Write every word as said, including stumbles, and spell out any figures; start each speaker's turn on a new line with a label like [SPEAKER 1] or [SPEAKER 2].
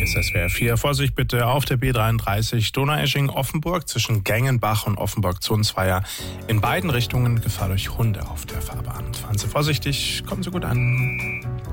[SPEAKER 1] ist S W R vier. Vorsicht bitte auf der B dreiunddreißig Donaueschingen-Offenburg zwischen Gengenbach und Offenburg-Zonsweier. In beiden Richtungen Gefahr durch Hunde auf der Fahrbahn. Fahren Sie vorsichtig, kommen Sie gut an.